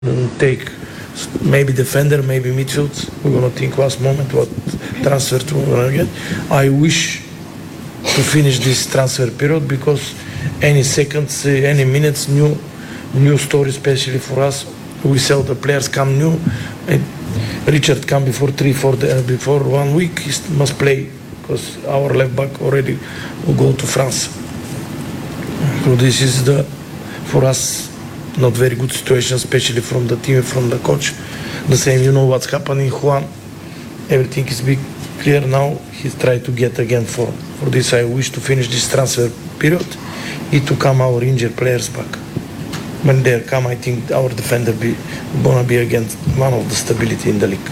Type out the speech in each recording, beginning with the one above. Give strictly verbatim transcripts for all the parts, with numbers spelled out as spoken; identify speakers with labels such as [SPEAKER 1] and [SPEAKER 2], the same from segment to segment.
[SPEAKER 1] take maybe defender, maybe midfield. We're gonna think last moment what transfer to get. I wish to finish this transfer period because any seconds, any minutes, new new story, especially for us. We sell the players come new. And Richard come before three, four, uh, before one week. He must play because our left back already will go to France. So this is the for us not very good situation, especially from the team, from the coach. The same, you know what's happening. Juan, everything is big clear now. He's trying to get again for for this. I wish to finish this transfer period. Need to come our injured players back. When they come, I think our defender be gonna be again one of the stability in the league.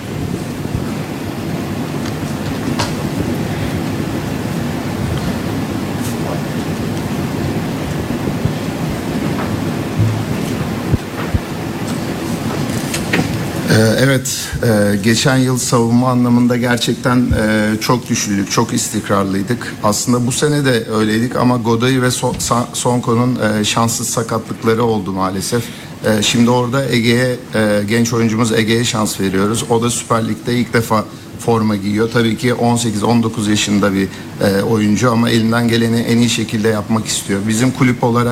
[SPEAKER 2] Evet, geçen yıl savunma anlamında gerçekten çok güçlüydük, çok istikrarlıydık. Aslında bu sene de öyleydik ama Godoy ve Sonko'nun şanssız sakatlıkları oldu maalesef. Şimdi orada Ege'ye, genç oyuncumuz Ege'ye şans veriyoruz. O da Süper Lig'de ilk defa forma giyiyor. Tabii ki on sekiz on dokuz yaşında bir oyuncu ama elinden geleni en iyi şekilde yapmak istiyor. Bizim kulüp olarak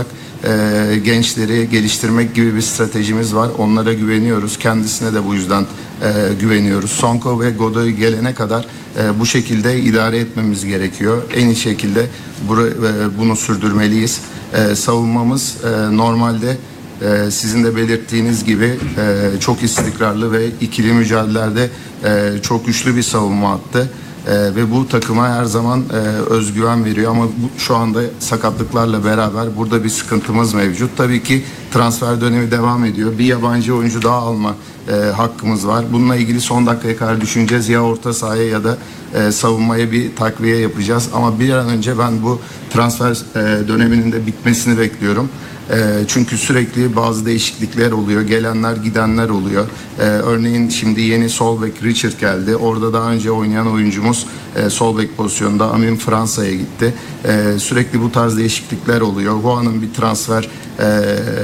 [SPEAKER 2] e, gençleri geliştirmek gibi bir stratejimiz var. Onlara güveniyoruz. Kendisine de bu yüzden e, güveniyoruz. Sonko ve Godoy gelene kadar e, bu şekilde idare etmemiz gerekiyor. En iyi şekilde bura, e, bunu sürdürmeliyiz. E, savunmamız e, normalde e, sizin de belirttiğiniz gibi e, çok istikrarlı ve ikili mücadelelerde e, çok güçlü bir savunma hattı. Ee, ve bu takıma her zaman e, özgüven veriyor ama bu, şu anda sakatlıklarla beraber burada bir sıkıntımız mevcut. Tabii ki transfer dönemi devam ediyor. Bir yabancı oyuncu daha alma e, hakkımız var. Bununla ilgili son dakikaya kadar düşüneceğiz. Ya orta sahaya ya da e, savunmaya bir takviye yapacağız. Ama bir an önce ben bu transfer e, döneminin de bitmesini bekliyorum. E, çünkü sürekli bazı değişiklikler oluyor. Gelenler gidenler oluyor. E, örneğin şimdi yeni sol bek Richard geldi. Orada daha önce oynayan oyuncumuz e, sol bek pozisyonda Amin Fransa'ya gitti. E, sürekli bu tarz değişiklikler oluyor. Juan'ın bir transfer e,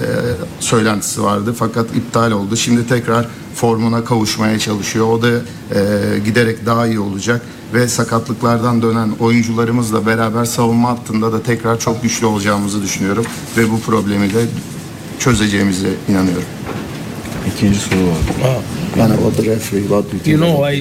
[SPEAKER 2] söylentisi vardı fakat iptal oldu. Şimdi tekrar formuna kavuşmaya çalışıyor. O da e, giderek daha iyi olacak. Ve sakatlıklardan dönen oyuncularımızla beraber savunma hattında da tekrar çok güçlü olacağımızı düşünüyorum. Ve bu problemi de çözeceğimize inanıyorum.
[SPEAKER 3] İkinci soru var.
[SPEAKER 1] Yani what the referee, what do you know, I,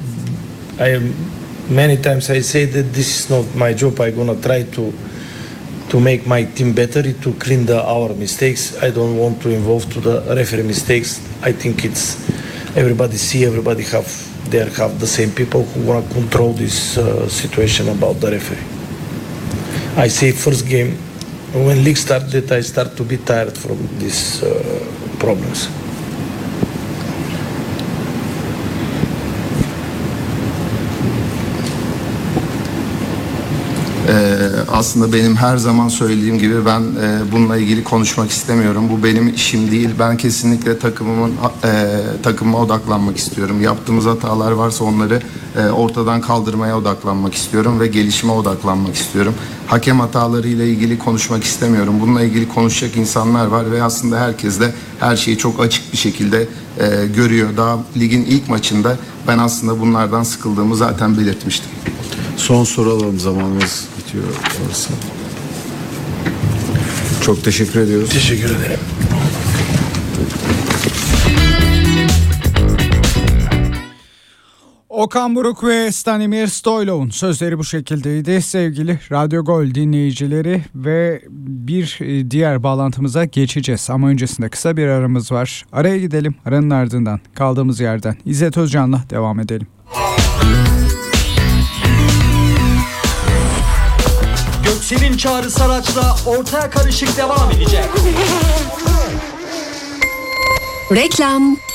[SPEAKER 1] I many times I say that this is not my job. I'm gonna try to to make my team better, to clean the our mistakes. I don't want to involve to the referee mistakes. I think it's everybody see, everybody have they have the same people who want to control this uh, situation about the referee. I say first game, when league started, I start to be tired from these uh, problems.
[SPEAKER 2] Ee, aslında benim her zaman söylediğim gibi ben e, bununla ilgili konuşmak istemiyorum. Bu benim işim değil. Ben kesinlikle takımımın e, takımıma odaklanmak istiyorum. Yaptığımız hatalar varsa onları e, ortadan kaldırmaya odaklanmak istiyorum ve gelişime odaklanmak istiyorum. Hakem hatalarıyla ilgili konuşmak istemiyorum. Bununla ilgili konuşacak insanlar var ve aslında herkes de her şeyi çok açık bir şekilde e, görüyor. Daha ligin ilk maçında ben aslında bunlardan sıkıldığımı zaten belirtmiştim.
[SPEAKER 3] Son soru alalım, zamanımız bitiyor orası. Çok teşekkür ediyoruz.
[SPEAKER 1] Teşekkür ederim.
[SPEAKER 4] Okan Buruk ve Stanimir Stoylov'un sözleri bu şekildeydi sevgili Radyo Gol dinleyicileri ve bir diğer bağlantımıza geçeceğiz ama öncesinde kısa bir aramız var. Araya gidelim, aranın ardından kaldığımız yerden İzzet Özcan'la devam edelim.
[SPEAKER 5] Göksel'in Çağrı Saraç'la ortaya karışık devam edecek.
[SPEAKER 6] Reklam.